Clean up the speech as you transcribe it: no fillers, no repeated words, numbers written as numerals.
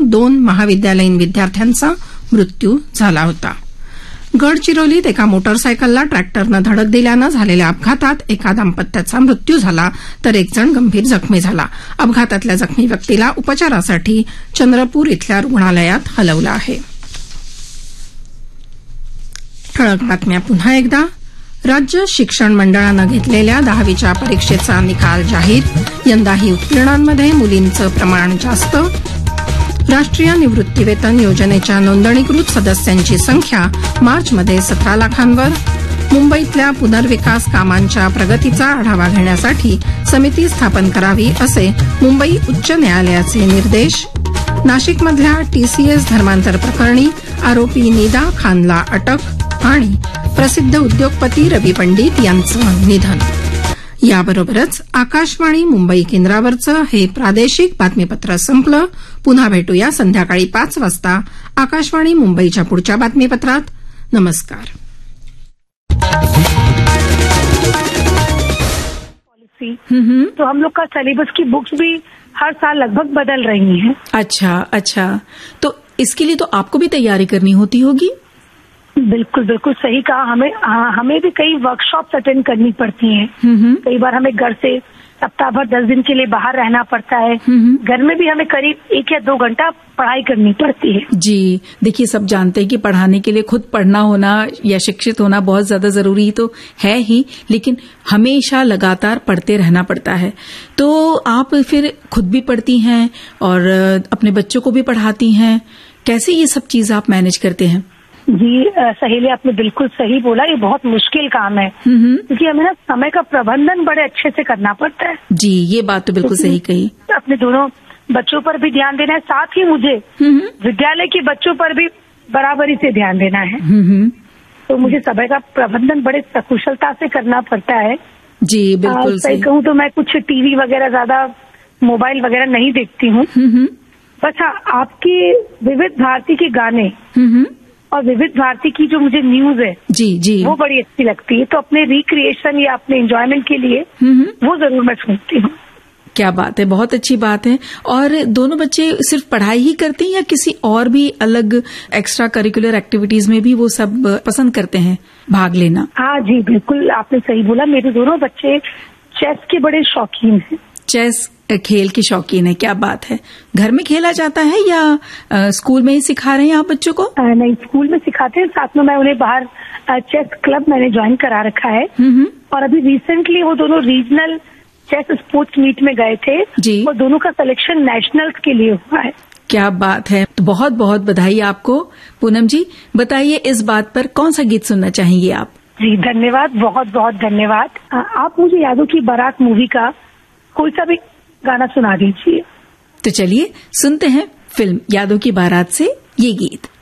2 महाविद्यालयीन विद्यार्थ्यांचा मृत्यू झाला होता. गडचिरोलीत एका मोटरसायकलला ट्रॅक्टरनं धडक दिल्यानं झालेल्या अपघातात एका दाम्पत्याचा मृत्यू झाला तर एक जण गंभीर जखमी झाला. अपघातातल्या जखमी व्यक्तीला उपचारासाठी चंद्रपूर इथल्या रुग्णालयात हलवलं आहे. ठळक बातम्या पुन्हा एकदा. राज्य शिक्षण मंडळानं घेतलेल्या 10वीच्या परीक्षेचा निकाल जाहीर. यंदाही उत्तीर्णांमध्ये मुलींचं प्रमाण जास्त. राष्ट्रीय निवृत्तीवेतन योजनेच्या नोंदणीकृत सदस्यांची संख्या मार्चमध्ये 17 लाखांवर. मुंबईतल्या पुनर्विकास कामांच्या प्रगतीचा आढावा घेण्यासाठी समिती स्थापन करावी असे मुंबई उच्च न्यायालयाचे निर्देश. नाशिकमधल्या टीसीएस धर्मांतर प्रकरणी आरोपी निदा खानला अटक आणि प्रसिद्ध उद्योगपती रवी पंडित यांचं निधन. याबरोबरच आकाशवाणी मुंबई केंद्रावरचं हे प्रादेशिक बातमीपत्र संपलं. पुन्हा भेटूया संध्याकाळी 5 वाजता आकाशवाणी मुंबईच्या पुढच्या बातमीपत्रात. नमस्कार. तो हम लोग का सिलेबस की बुक्स भी हर साल लगभग बदल रही हैं. अच्छा. तो इसके लिए तो आपको भी तैयारी करनी होती होगी. बिल्कुल बिल्कुल सही कहा. हमें भी कई वर्कशॉप्स अटेंड करनी पड़ती हैं. कई बार हमें घर से सप्ताह भर 10 दिन के लिए बाहर रहना पड़ता है. घर में भी हमें करीब 1 या 2 घंटा पढ़ाई करनी पड़ती है. जी देखिए, सब जानते हैं कि पढ़ाने के लिए खुद पढ़ना होना या शिक्षित होना बहुत ज्यादा जरूरी तो है ही, लेकिन हमेशा लगातार पढ़ते रहना पड़ता है. तो आप फिर खुद भी पढ़ती हैं और अपने बच्चों को भी पढ़ाती हैं. कैसे ये सब चीज आप मैनेज करते हैं? जी सहेली, आपने बिल्कुल सही बोला. ये बहुत मुश्किल काम है क्योंकि हमें ना समय का प्रबंधन बड़े अच्छे से करना पड़ता है. जी ये बात तो बिल्कुल सही कही. अपने दोनों बच्चों पर भी ध्यान देना है, साथ ही मुझे विद्यालय के बच्चों पर भी बराबरी से ध्यान देना है. तो मुझे समय का प्रबंधन बड़े सकुशलता से करना पड़ता है. जी बिल्कुल सही कहूँ तो मैं कुछ टीवी वगैरह ज्यादा मोबाइल वगैरह नहीं देखती हूँ. बस हाँ, आपकी विविध भारती के गाने और विविध भारती की जो मुझे न्यूज है जी वो बड़ी अच्छी लगती है. तो अपने रिक्रिएशन या अपने एंजॉयमेंट के लिए वो जरूर मैं सुनती हूँ. क्या बात है, बहुत अच्छी बात है. और दोनों बच्चे सिर्फ पढ़ाई ही करते हैं या किसी और भी अलग एक्स्ट्रा करिकुलर एक्टिविटीज में भी वो सब पसंद करते हैं भाग लेना? हाँ जी बिल्कुल, आपने सही बोला. मेरे दोनों बच्चे चेस के बड़े शौकीन हैं. चेस खेल के शौकीन है, क्या बात है. घर में खेला जाता है या स्कूल में ही सिखा रहे हैं आप बच्चों को? नहीं, स्कूल में सिखाते हैं. साथ में मैं उन्हें बाहर चेस क्लब मैंने ज्वाइन करा रखा है. और अभी रिसेंटली वो दोनों रीजनल चेस स्पोर्ट्स मीट में गए थे जी. और दोनों का सिलेक्शन नेशनल्स के लिए हुआ है. क्या बात है. तो बहुत बहुत बधाई आपको. पूनम जी बताइए, इस बात पर कौन सा गीत सुनना चाहेंगे आप? जी धन्यवाद, बहुत बहुत धन्यवाद. आप मुझे यादों की बारात मूवी का कोई सा भी गाना सुना दीजिए. तो चलिए सुनते हैं फिल्म यादों की बारात से ये गीत.